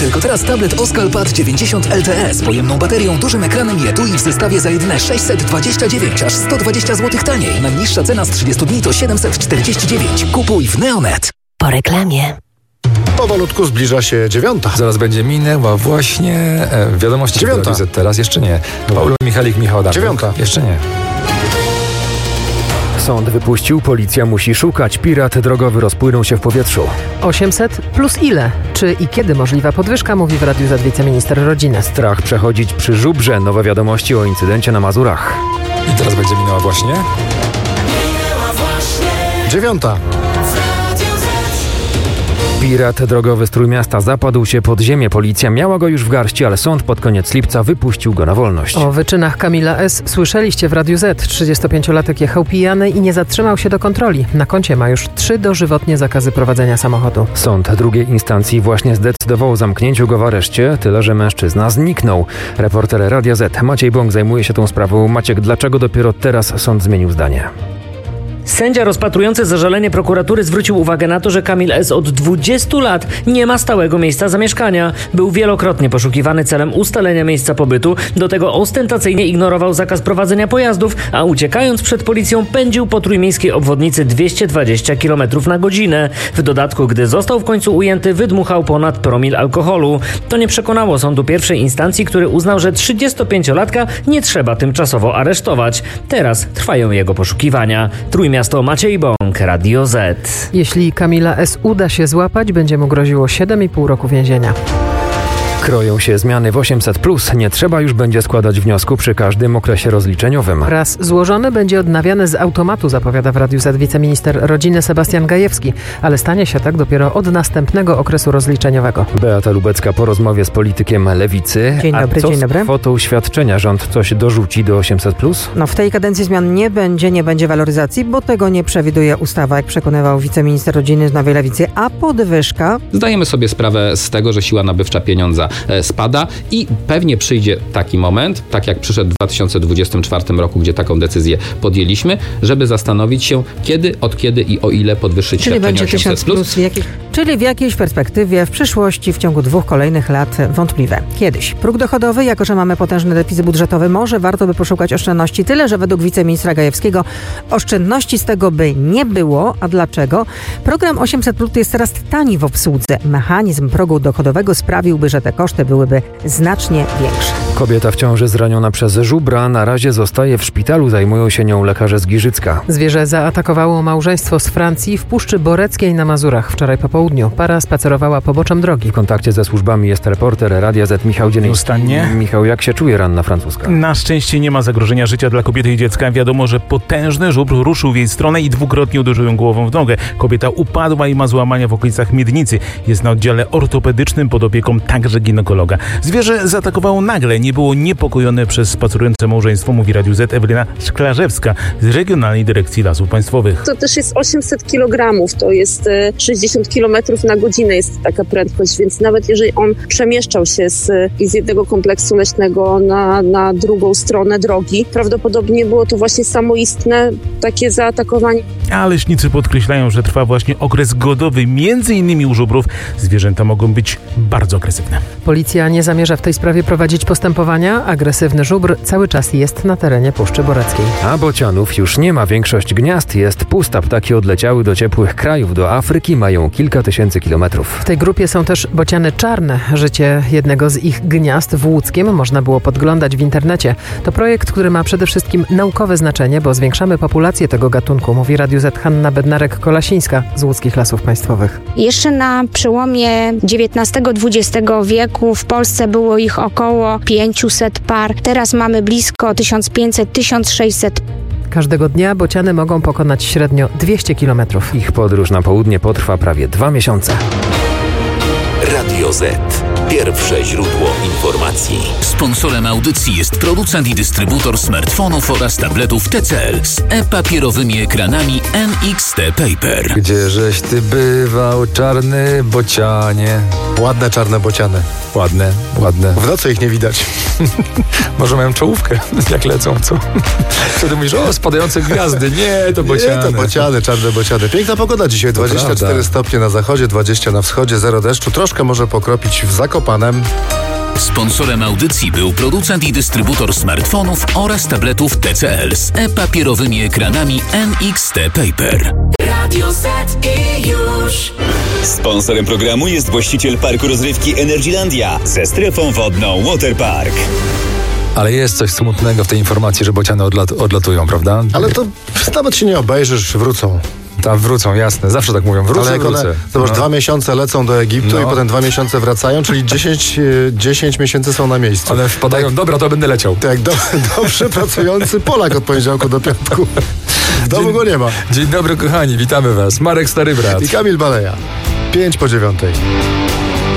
Tylko teraz tablet Oscal-Pad 90 LTE z pojemną baterią, dużym ekranem i etui w zestawie za jedyne 629, aż 120 zł taniej. Najniższa cena z 30 dni to 749. Kupuj w Neonet. Po reklamie. Powolutku zbliża się 9. Zaraz będzie minęła właśnie wiadomości. 9. Teraz jeszcze nie. Paweł Michalik, Michał Adamczyk. 9. Jeszcze nie. Sąd wypuścił, policja musi szukać. Pirat drogowy rozpłynął się w powietrzu. 800 plus ile? Czy i kiedy możliwa podwyżka, mówi w Radiu Z wiceminister rodziny. Strach przechodzić przy żubrze. Nowe wiadomości o incydencie na Mazurach. I teraz będzie minęła właśnie. 9. Pirat drogowy z Trójmiasta zapadł się pod ziemię. Policja miała go już w garści, ale sąd pod koniec lipca wypuścił go na wolność. O wyczynach Kamila S. słyszeliście w Radiu Z. 35-latek jechał pijany i nie zatrzymał się do kontroli. Na koncie ma już 3 dożywotnie zakazy prowadzenia samochodu. Sąd drugiej instancji właśnie zdecydował o zamknięciu go w areszcie, tyle że mężczyzna zniknął. Reporter Radia Z Maciej Bąk zajmuje się tą sprawą. Maciek, dlaczego dopiero teraz sąd zmienił zdanie? Sędzia rozpatrujący zażalenie prokuratury zwrócił uwagę na to, że Kamil S. od 20 lat nie ma stałego miejsca zamieszkania. Był wielokrotnie poszukiwany celem ustalenia miejsca pobytu. Do tego ostentacyjnie ignorował zakaz prowadzenia pojazdów, a uciekając przed policją pędził po trójmiejskiej obwodnicy 220 km na godzinę. W dodatku, gdy został w końcu ujęty, wydmuchał ponad promil alkoholu. To nie przekonało sądu pierwszej instancji, który uznał, że 35-latka nie trzeba tymczasowo aresztować. Teraz trwają jego poszukiwania. Miasto Maciej Bąk, Radio Z. Jeśli Kamila S. uda się złapać, będzie mu groziło 7,5 roku więzienia. Kroją się zmiany w 800+. Nie trzeba już będzie składać wniosku przy każdym okresie rozliczeniowym. Raz złożony będzie odnawiany z automatu, zapowiada w Radiu Z wiceminister rodziny Sebastian Gajewski, ale stanie się tak dopiero od następnego okresu rozliczeniowego. Beata Lubecka po rozmowie z politykiem Lewicy. Dzień dobry, co dzień dobry. z kwotą świadczenia? Rząd coś dorzuci do 800+? No w tej kadencji zmian nie będzie waloryzacji, bo tego nie przewiduje ustawa, jak przekonywał wiceminister rodziny z Nowej Lewicy, a podwyżka... Zdajemy sobie sprawę z tego, że siła nabywcza pieniądza spada i pewnie przyjdzie taki moment, tak jak przyszedł w 2024 roku, gdzie taką decyzję podjęliśmy, żeby zastanowić się, od kiedy i o ile podwyższyć świadczenie 800+. Czyli w jakiejś perspektywie, w przyszłości, w ciągu 2 kolejnych lat wątpliwe. Kiedyś. Próg dochodowy, jako że mamy potężny deficyt budżetowy, może warto by poszukać oszczędności. Tyle, że według wiceministra Gajewskiego oszczędności z tego by nie było. A dlaczego? Program 800+ jest teraz tani w obsłudze. Mechanizm progu dochodowego sprawiłby, że te koszty byłyby znacznie większe. Kobieta w ciąży zraniona przez żubra na razie zostaje w szpitalu. Zajmują się nią lekarze z Giżycka. Zwierzę zaatakowało małżeństwo z Francji w Puszczy Boreckiej na Mazurach wczoraj po południu. Para spacerowała poboczem drogi. W kontakcie ze służbami jest reporter Radia Z Michał Dziennicki. Nieustannie. Michał, jak się czuje ranna francuska? Na szczęście nie ma zagrożenia życia dla kobiety i dziecka. Wiadomo, że potężny żubr ruszył w jej stronę i 2-krotnie uderzył ją głową w nogę. Kobieta upadła i ma złamania w okolicach miednicy. Jest na oddziale ortopedycznym pod opieką także ginekologa. Zwierzę zaatakowało nagle. Nie było niepokojone przez spacerujące małżeństwo, mówi Radiu Z Ewelina Szklarzewska z Regionalnej Dyrekcji Lasów Państwowych. To też jest 800 kg, to jest 60 km na godzinę jest taka prędkość, więc nawet jeżeli on przemieszczał się z jednego kompleksu leśnego na drugą stronę drogi, prawdopodobnie było to właśnie samoistne takie zaatakowanie. A leśnicy podkreślają, że trwa właśnie okres godowy. Między innymi u żubrów zwierzęta mogą być bardzo agresywne. Policja nie zamierza w tej sprawie prowadzić postępowania. Agresywny żubr cały czas jest na terenie Puszczy Boreckiej. A bocianów już nie ma. Większość gniazd jest pusta. Ptaki odleciały do ciepłych krajów, do Afryki. Mają kilka tysięcy kilometrów. W tej grupie są też bociany czarne. Życie jednego z ich gniazd w Łódzkiem można było podglądać w internecie. To projekt, który ma przede wszystkim naukowe znaczenie, bo zwiększamy populację tego gatunku, mówi Radiu Z Hanna Bednarek-Kolasińska z Łódzkich Lasów Państwowych. Jeszcze na przełomie XIX-XX wieku w Polsce było ich około 500 par. Teraz mamy blisko 1500-1600. Każdego dnia bociany mogą pokonać średnio 200 km. Ich podróż na południe potrwa prawie 2 miesiące. Radio Z. Pierwsze źródło informacji. Sponsorem audycji jest producent i dystrybutor smartfonów oraz tabletów TCL z e-papierowymi ekranami NXT Paper. Gdzieżeś ty bywał, czarny bocianie? Ładne czarne bociany. Ładne. W nocy ich nie widać. Może mają czołówkę, jak lecą, co? Wtedy mówisz, spadające gwiazdy. Nie, to bociany. Nie, to bociany, czarne bociany. Piękna pogoda dzisiaj, 24 prawda. stopnie na zachodzie, 20 na wschodzie, 0 deszczu. Troszkę może pokropić w Zakopanem. Sponsorem audycji był producent i dystrybutor smartfonów oraz tabletów TCL z e-papierowymi ekranami NXT Paper. Radio Z i już. Sponsorem programu jest właściciel parku rozrywki Energylandia ze strefą wodną Waterpark. Ale jest coś smutnego w tej informacji, że bociany odlatują, prawda? Ale to nawet się nie obejrzysz, wrócą. Tam wrócą, jasne. Zawsze tak mówią. Wrócę. Zobacz, 2 miesiące lecą do Egiptu i potem 2 miesiące wracają, czyli 10 miesięcy są na miejscu. Ale wpadają, tak, dobra, to będę leciał. Tak, dobrze pracujący Polak od poniedziałku do piątku. W domu go nie ma. Dzień dobry, kochani, witamy was. Marek Stary Brat i Kamil Baleja. 5 po 9.